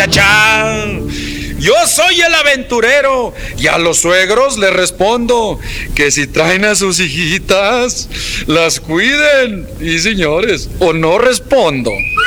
Chachán. Yo soy el aventurero y a los suegros les respondo que si traen a sus hijitas, las cuiden. Y señores, o no respondo.